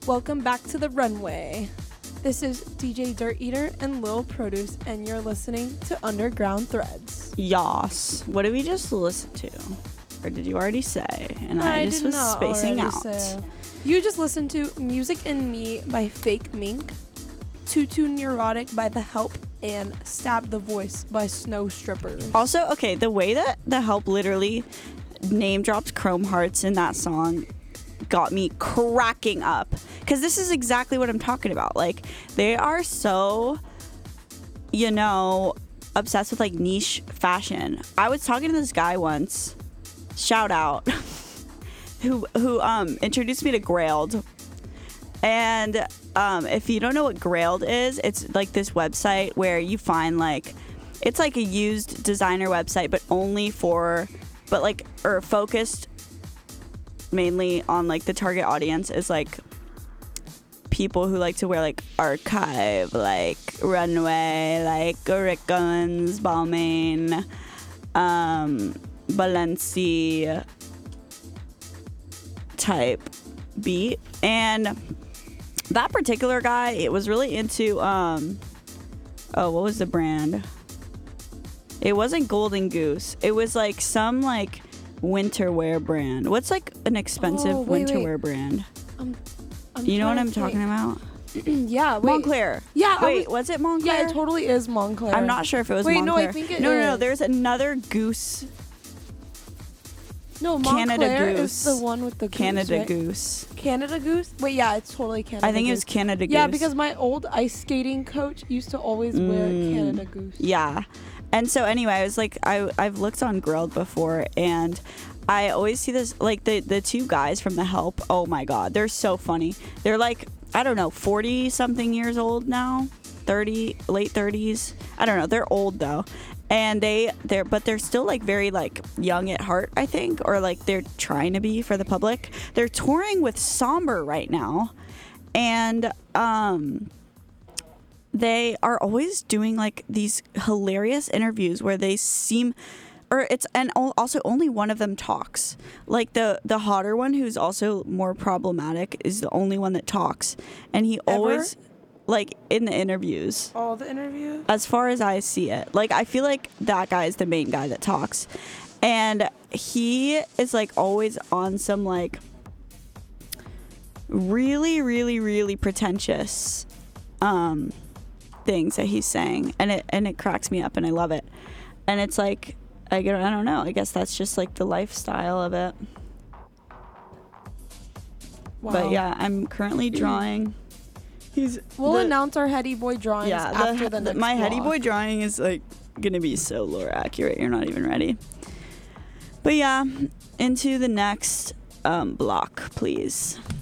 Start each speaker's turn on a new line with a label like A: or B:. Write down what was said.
A: Welcome back to the runway. This is DJ Dirt Eater and Lil Produce, and you're listening to Underground Threads.
B: Yas. What did we just listen to? Or did you already say? And I just was spacing out.
A: You just listened to Music and Me by Fake Mink, Tutu Neurotic by The Help, and Stab the Voice by Snow Strippers.
B: Also, okay, the way that The Help literally name drops Chrome Hearts in that song got me cracking up, because this is exactly what I'm talking about. Like, they are so, you know, obsessed with like niche fashion. I was talking to this guy once, shout out, who introduced me to Grailed. And if you don't know what Grailed is, it's like this website where you find like, it's like a used designer website, but focused mainly on like the target audience is like people who like to wear like archive, like runway, like Rick Owens, Balmain, Balenci type beat. And that particular guy, it was really into what was the brand? It wasn't Golden Goose. It was like some like winter wear brand. What's like an expensive winter wear brand? You know what I'm talking about?
A: Yeah, wait.
B: Moncler.
A: Yeah.
B: Was it Moncler?
A: Yeah, it totally is Moncler.
B: I'm not sure if it was Moncler.
A: Wait, no, I think it is.
B: No, there's another Goose.
A: No,
B: Canada
A: Moncler
B: Goose.
A: is the one with the goose,
B: Canada
A: right?
B: Goose.
A: Canada Goose? Wait, yeah, it's totally Canada Goose.
B: I think it was Canada Goose.
A: Yeah, because my old ice skating coach used to always wear Canada Goose.
B: Yeah. And so anyway, I was like, I've looked on Grilled before, and I always see this, like the two guys from The Help. Oh my God, they're so funny. They're like, I don't know, 40 something years old now, 30, late 30s. I don't know. They're old though. And they're still like very like young at heart, I think, or like they're trying to be for the public. They're touring with Somber right now, and they are always doing like these hilarious interviews where they seem, and also only one of them talks. Like the hotter one, who's also more problematic, is the only one that talks, and he always, like in the interviews,
A: all the interviews,
B: as far as I see it, like I feel like that guy is the main guy that talks, and he is like always on some like really, really, really pretentious things that he's saying, and it cracks me up, and I love it. And it's like, I don't know, I guess that's just like the lifestyle of it. Wow. But yeah, I'm currently drawing.
A: We'll announce our Heady Boy drawings after the next
B: my
A: block.
B: Heady Boy drawing is like gonna be so lore accurate, you're not even ready. But yeah, into the next block, please.